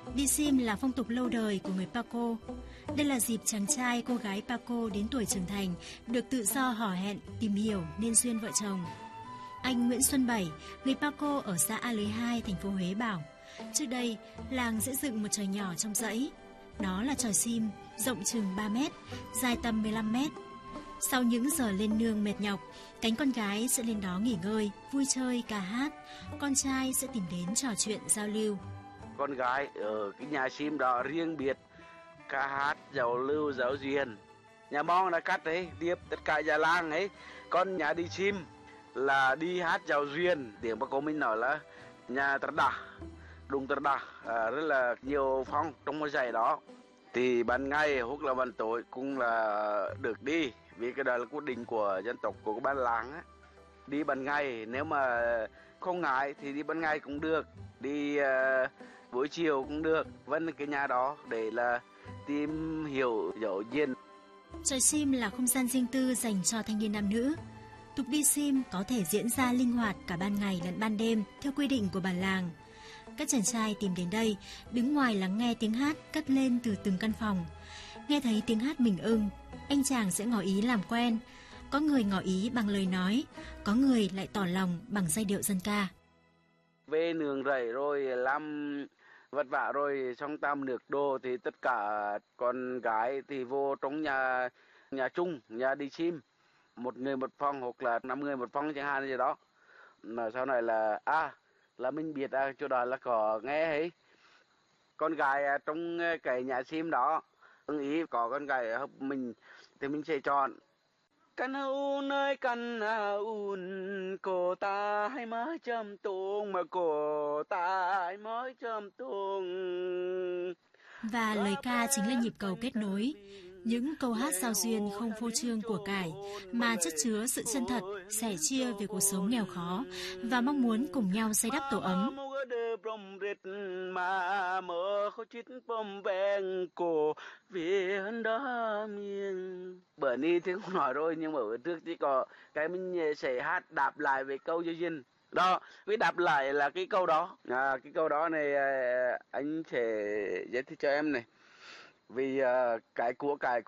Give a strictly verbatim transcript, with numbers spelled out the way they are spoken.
Đi sim là phong tục lâu đời của người Paco. Đây là dịp chàng trai cô gái Paco đến tuổi trưởng thành được tự do hò hẹn, tìm hiểu nên duyên vợ chồng. Anh Nguyễn Xuân Bảy, người Paco ở xã A Lưới hai, thành phố Huế bảo, trước đây làng sẽ dựng một chòi nhỏ trong dãy. Đó là chòi sim, rộng chừng ba mét, dài tầm mười lăm mét. Sau những giờ lên nương mệt nhọc, cánh con gái sẽ lên đó nghỉ ngơi, vui chơi, ca hát. Con trai sẽ tìm đến trò chuyện, giao lưu. Con gái ở cái nhà sim đó riêng biệt, ca hát, giao lưu, giáo duyên. Nhà mong là cắt đấy, tiếp tất cả nhà làng ấy. Con nhà đi sim là đi hát giao duyên. Tiếng Paco mình nói là nhà trật đà, đùng trật đà, à, rất là nhiều phong trong một giày đó. Thì ban ngày hoặc là ban tối cũng là được đi, vì cái đó là quyết định của dân tộc, của ban làng á. Đi ban ngày, nếu mà không ngại thì đi ban ngày cũng được, đi uh, buổi chiều cũng được, vẫn cái nhà đó để là tìm hiểu dấu duyên. Chòi sim là không gian riêng tư dành cho thanh niên nam nữ. Tục đi sim có thể diễn ra linh hoạt cả ban ngày lẫn ban đêm theo quy định của bản làng. Các chàng trai tìm đến đây, đứng ngoài lắng nghe tiếng hát cất lên từ từng căn phòng. Nghe thấy tiếng hát mình ưng, anh chàng sẽ ngỏ ý làm quen. Có người ngỏ ý bằng lời nói, có người lại tỏ lòng bằng giai điệu dân ca. Về nương rẫy rồi làm vất vả rồi xong tam nước đồ thì tất cả con gái thì vô trong nhà nhà chung, nhà đi sim, một người một phòng hoặc là năm người một phòng chẳng hạn gì đó. Mà sau này là à là mình biết à, chỗ đó là có nghe ấy. Con gái à, trong cái nhà sim đó ưng ý có con gái hợp mình thì mình sẽ chọn. Căn hữu nơi căn hữu cô ta hay mới châm tuồng mà cô ta hay mới châm tuồng. Và lời ca chính là nhịp cầu kết nối. Những câu hát giao duyên không phô trương của cải mà chất chứa sự chân thật, sẻ chia về cuộc sống nghèo khó và mong muốn cùng nhau xây đắp tổ ấm. Bữa ni thì không nói rồi, nhưng mà bữa trước chỉ có cái mình sẽ hát đáp lại về câu giao duyên. Đó, cái đáp lại là cái câu đó. À, cái câu đó này anh sẽ giải thích cho em này. Vì uh, cái của cải